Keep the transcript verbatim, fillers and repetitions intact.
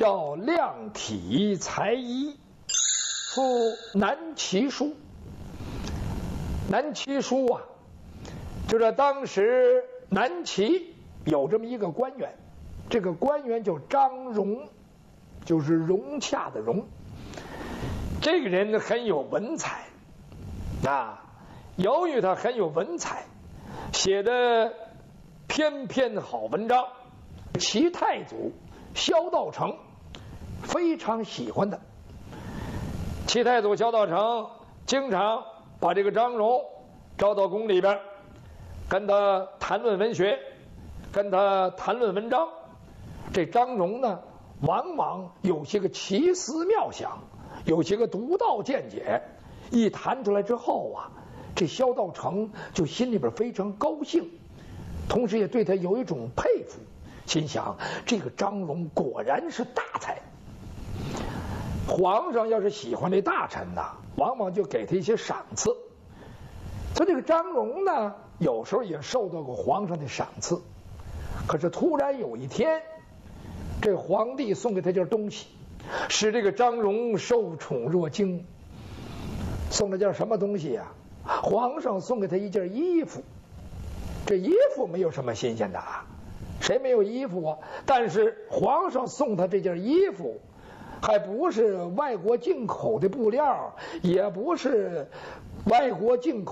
叫量体裁衣，复南齐书。南齐书啊，就是当时南齐有这么一个官员，这个官员叫张荣，就是融洽的融。这个人很有文采啊，由于他很有文采，写的篇篇好文章，齐太祖萧道成非常喜欢他。齐太祖萧道成经常把这个张荣招到宫里边，跟他谈论文学，跟他谈论文章。这张荣呢，往往有些个奇思妙想，有些个独到见解，一谈出来之后啊，这萧道成就心里边非常高兴，同时也对他有一种佩服，心想这个张荣果然是大才。皇上要是喜欢这大臣呐，往往就给他一些赏赐。所以这个张荣呢，有时候也受到过皇上的赏赐。可是突然有一天，这皇帝送给他件东西，使这个张荣受宠若惊。送了件什么东西呀、啊？皇上送给他一件衣服。这衣服没有什么新鲜的啊，谁没有衣服啊？但是皇上送他这件衣服，还不是外国进口的布料，也不是外国进口